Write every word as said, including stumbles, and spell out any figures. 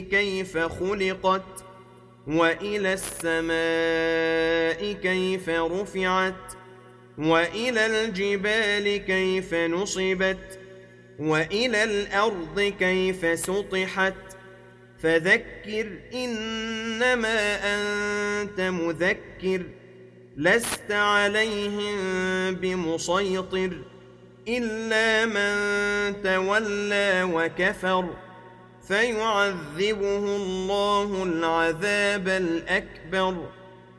كيف خلقت وإلى السماء كيف رفعت وإلى الجبال كيف نصبت وإلى الأرض كيف سطحت فذكر إنما أنت مذكر لست عليهم بمسيطر إلا من تولى وكفر فيعذبه الله العذاب الأكبر